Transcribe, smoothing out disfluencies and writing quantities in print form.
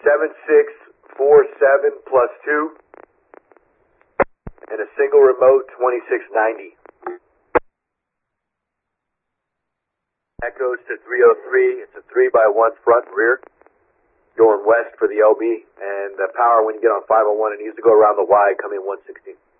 7647 plus 2, and a single remote 2690. That goes to 303. It's a 3x1 front and rear, going west for the LB, and the power when you get on 501, it needs to go around the Y, come in 116.